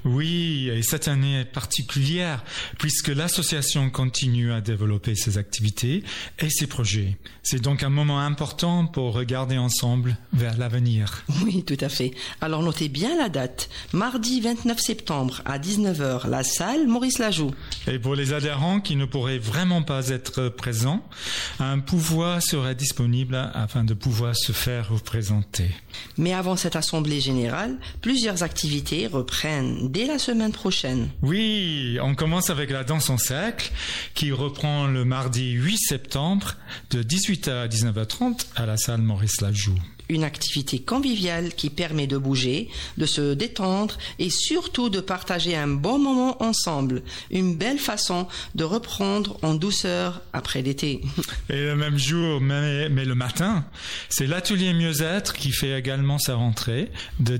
Oui, et cette année est particulière puisque l'association continue à développer ses activités et ses projets. C'est donc un moment important pour regarder ensemble vers l'avenir. Oui, tout à fait. Alors notez bien la date. Mardi 29 septembre à 19h, la salle Maurice Lajoux. Et pour les adhérents qui ne pourraient vraiment pas être présents, un pouvoir sera disponible afin de pouvoir se faire représenter. Mais avant cette assemblée générale, plusieurs activités reprennent dès la semaine prochaine. Oui, on commence avec la danse en cercle qui reprend le mardi 8 septembre de 18h à 19h30 à la salle Maurice Lajoux. Une activité conviviale qui permet de bouger, de se détendre et surtout de partager un bon moment ensemble. Une belle façon de reprendre en douceur après l'été. Et le même jour, mais le matin, c'est l'atelier mieux-être qui fait également sa rentrée de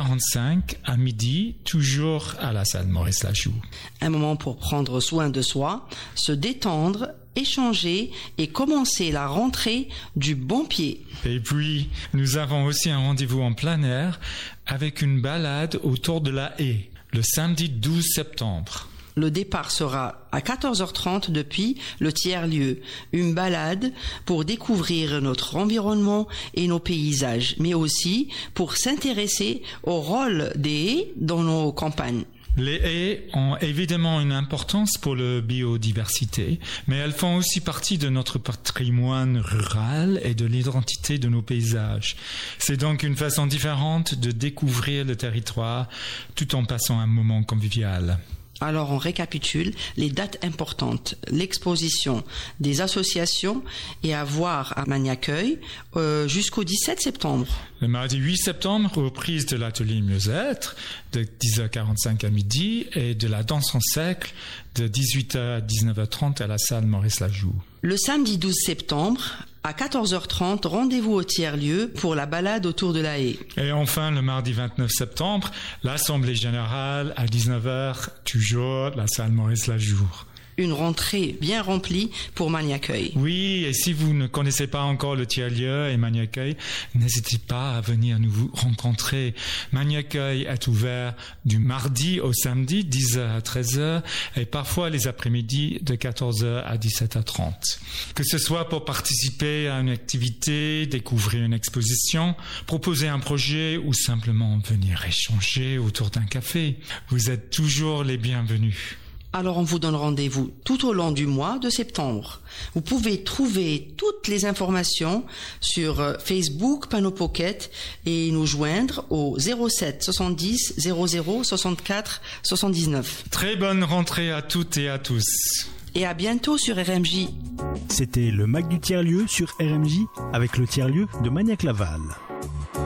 10h45 à midi, toujours à la salle Maurice Lajoux. Un moment pour prendre soin de soi, se détendre, échanger et commencer la rentrée du bon pied. Et puis, nous avons aussi un rendez-vous en plein air avec une balade autour de la haie, le samedi 12 septembre. Le départ sera à 14h30 depuis le tiers-lieu. Une balade pour découvrir notre environnement et nos paysages, mais aussi pour s'intéresser au rôle des haies dans nos campagnes. Les haies ont évidemment une importance pour la biodiversité, mais elles font aussi partie de notre patrimoine rural et de l'identité de nos paysages. C'est donc une façon différente de découvrir le territoire tout en passant un moment convivial. Alors on récapitule les dates importantes, l'exposition des associations et à voir à Magnacueil jusqu'au 17 septembre. Le mardi 8 septembre, reprise de l'atelier mieux-être de 10h45 à midi et de la danse en cercle de 18h à 19h30 à la salle Maurice Lajoux. Le samedi 12 septembre, à 14h30, rendez-vous au tiers-lieu pour la balade autour de la haie. Et enfin, le mardi 29 septembre, l'Assemblée générale à 19h, toujours la salle Maurice Lajoux. Une rentrée bien remplie pour Magnacueil. Oui, et si vous ne connaissez pas encore le tiers-lieu et Magnacueil, n'hésitez pas à venir nous rencontrer. Magnacueil est ouvert du mardi au samedi, 10h à 13h, et parfois les après-midi de 14h à 17h30. Que ce soit pour participer à une activité, découvrir une exposition, proposer un projet ou simplement venir échanger autour d'un café, vous êtes toujours les bienvenus. Alors on vous donne rendez-vous tout au long du mois de septembre. Vous pouvez trouver toutes les informations sur Facebook Panneau Pocket et nous joindre au 07 70 00 64 79. Très bonne rentrée à toutes et à tous. Et à bientôt sur RMJ. C'était le Mag du tiers-lieu sur RMJ avec le tiers-lieu de Magnac-Laval.